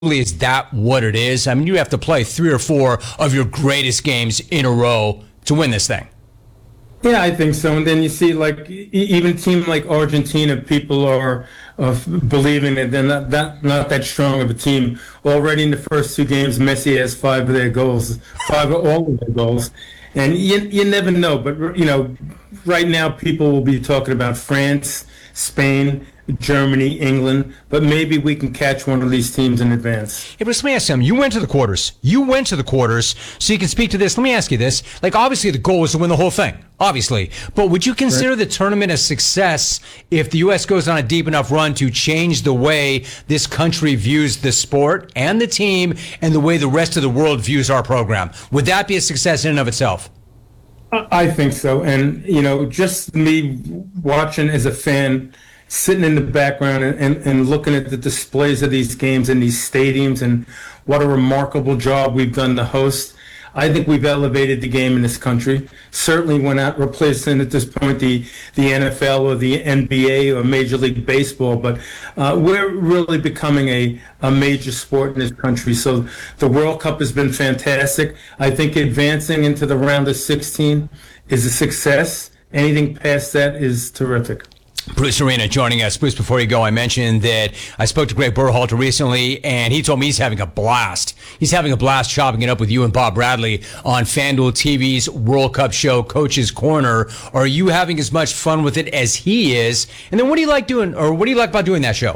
Is that what it is? I mean, you have to play 3 or 4 of your greatest games in a row to win this thing. Yeah, I think so. And then you see, like, even a team like Argentina, people are believing that they're not that strong of a team. Already in the first 2 games, Messi has 5 of their goals, 5 of all of their goals. And you never know. But, right now people will be talking about France, Spain, Germany, England, but maybe we can catch one of these teams in advance. Hey, but let me ask you, you went to the quarters. So you can speak to this. Let me ask you this. Like, obviously, the goal is to win the whole thing, obviously. But would you consider the tournament a success if the U.S. goes on a deep enough run to change the way this country views the sport and the team and the way the rest of the world views our program? Would that be a success in and of itself? I think so. And, just me watching as a fan, sitting in the background and looking at the displays of these games in these stadiums and what a remarkable job we've done to host. I think we've elevated the game in this country. Certainly we're not replacing at this point the NFL or the NBA or Major League Baseball, but we're really becoming a major sport in this country. So the World Cup has been fantastic. I think advancing into the round of 16 is a success. Anything past that is terrific. Bruce Arena joining us. Bruce, before you go, I mentioned that I spoke to Greg Berhalter recently, and he told me he's having a blast. He's having a blast chopping it up with you and Bob Bradley on FanDuel TV's World Cup show, Coach's Corner. Are you having as much fun with it as he is? And then what do you like doing, or what do you like about doing that show?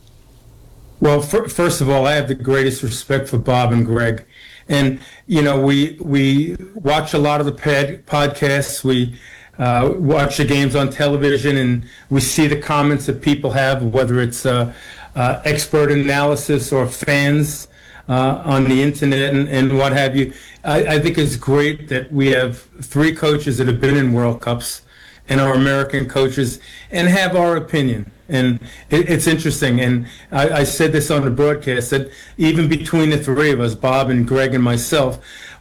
Well, first of all, I have the greatest respect for Bob and Greg. And, we watch a lot of the podcasts. We watch the games on television, and we see the comments that people have, whether it's expert analysis or fans on the internet and what have you. I think it's great that we have 3 coaches that have been in World Cups and are American coaches and have our opinion. And it's interesting. And I said this on the broadcast, that even between the 3 of us, Bob and Greg and myself,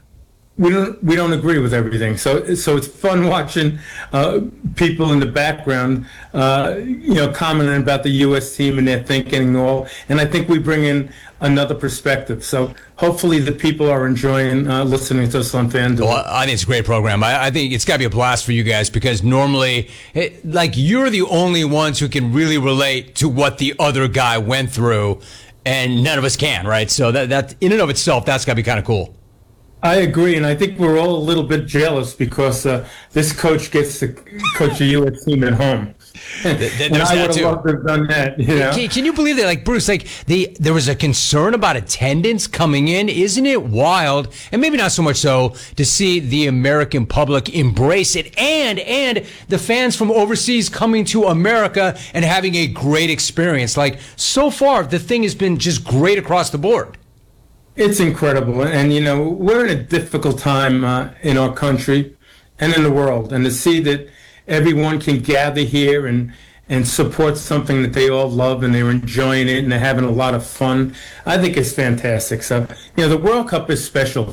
we don't agree with everything. So it's fun watching people in the background, commenting about the U.S. team and their thinking and all. And I think we bring in another perspective. So hopefully the people are enjoying listening to us on FanDuel. Well, I think it's a great program. I think it's got to be a blast for you guys, because normally, you're the only ones who can really relate to what the other guy went through, and none of us can, right? So that in and of itself, that's got to be kind of cool. I agree, and I think we're all a little bit jealous because this coach gets to coach a U.S. team at home. And I would have loved to have done that. Can you believe that? Bruce, there was a concern about attendance coming in. Isn't it wild? And maybe not so much so to see the American public embrace it, and the fans from overseas coming to America and having a great experience. So far, the thing has been just great across the board. It's incredible. And, we're in a difficult time in our country and in the world. And to see that everyone can gather here and support something that they all love and they're enjoying it and they're having a lot of fun, I think it's fantastic. So, the World Cup is special.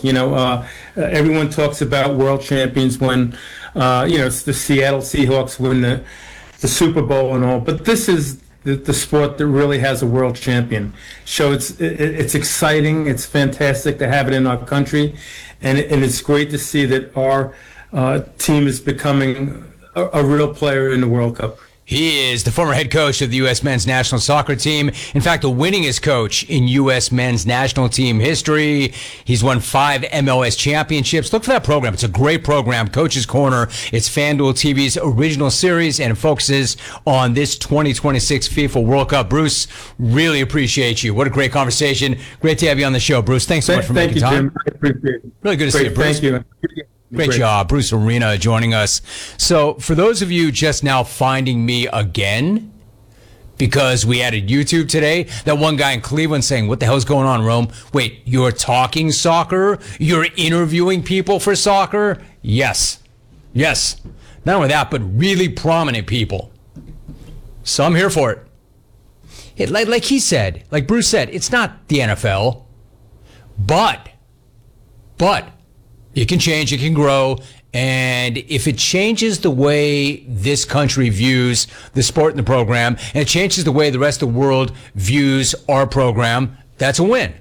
Everyone talks about world champions when, it's the Seattle Seahawks win the Super Bowl and all. But this is the sport that really has a world champion. So it's exciting. It's fantastic to have it in our country, and it's great to see that our team is becoming a real player in the World Cup. He is the former head coach of the U.S. men's national soccer team. In fact, the winningest coach in U.S. men's national team history. He's won 5 MLS championships. Look for that program. It's a great program, Coach's Corner. It's FanDuel TV's original series, and it focuses on this 2026 FIFA World Cup. Bruce, really appreciate you. What a great conversation. Great to have you on the show, Bruce. Thanks so much for making time. Thank you, Jim. I appreciate it. Really good to see you, Bruce. Thank you. Great job. Bruce Arena joining us. So for those of you just now finding me again, because we added YouTube today, that one guy in Cleveland saying, what the hell's going on, Rome? Wait, you're talking soccer? You're interviewing people for soccer? Yes. Not only that, but really prominent people. So I'm here for it. Like he said, like Bruce said, it's not the NFL, but it can change, it can grow, and if it changes the way this country views the sport and the program, and it changes the way the rest of the world views our program, That's a win.